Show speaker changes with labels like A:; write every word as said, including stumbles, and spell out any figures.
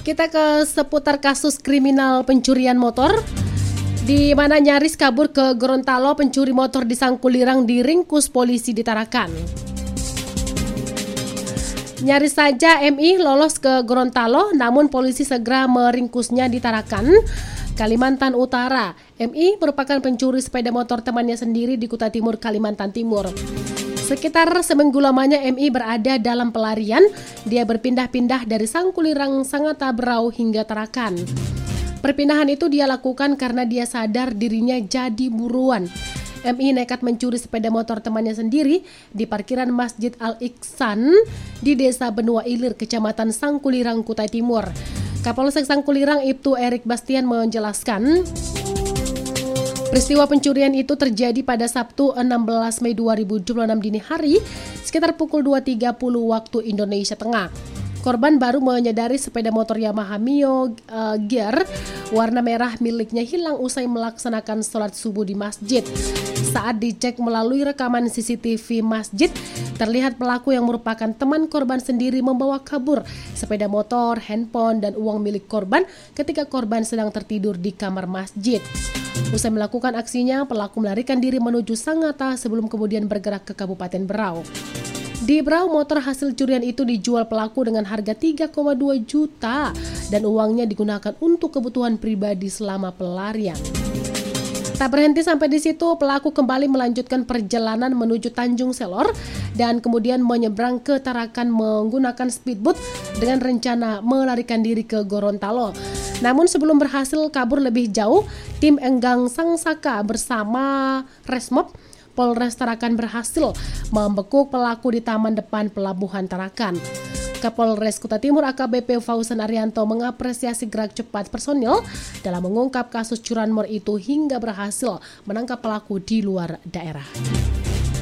A: Kita ke seputar kasus kriminal pencurian motor, di mana nyaris kabur ke Gorontalo, pencuri motor di Sangkulirang diringkus polisi di Tarakan. Nyaris saja M I lolos ke Gorontalo, namun polisi segera meringkusnya di Tarakan, Kalimantan Utara. M I merupakan pencuri sepeda motor temannya sendiri di Kuta Timur, Kalimantan Timur. Sekitar seminggu lamanya M I berada dalam pelarian. Dia berpindah-pindah dari Sangkulirang, Sangatta Berau hingga Tarakan. Perpindahan itu dia lakukan karena dia sadar dirinya jadi buruan. M I nekat mencuri sepeda motor temannya sendiri di parkiran Masjid Al-Iksan di Desa Benua Ilir, Kecamatan Sangkulirang, Kutai Timur. Kapolsek Sangkulirang Ibtu Erik Bastian menjelaskan, peristiwa pencurian itu terjadi pada Sabtu enam belas Mei dua ribu dua puluh enam dini hari sekitar pukul dua tiga puluh waktu Indonesia Tengah. Korban baru menyadari sepeda motor Yamaha Mio uh, Gear warna merah miliknya hilang usai melaksanakan sholat subuh di masjid. Saat dicek melalui rekaman C C T V masjid, terlihat pelaku yang merupakan teman korban sendiri membawa kabur sepeda motor, handphone, dan uang milik korban ketika korban sedang tertidur di kamar masjid. Usai melakukan aksinya, pelaku melarikan diri menuju Sangatta sebelum kemudian bergerak ke Kabupaten Berau. Di Berau, motor hasil curian itu dijual pelaku dengan harga tiga koma dua juta dan uangnya digunakan untuk kebutuhan pribadi selama pelarian. Tak berhenti sampai di situ, pelaku kembali melanjutkan perjalanan menuju Tanjung Selor dan kemudian menyeberang ke Tarakan menggunakan speedboat dengan rencana melarikan diri ke Gorontalo. Namun sebelum berhasil kabur lebih jauh, tim Enggang Sangsaka bersama Resmob Polres Tarakan berhasil membekuk pelaku di taman depan Pelabuhan Tarakan. Kapolres Kuta Timur A K B P Fauzan Arianto mengapresiasi gerak cepat personil dalam mengungkap kasus curanmor itu hingga berhasil menangkap pelaku di luar daerah.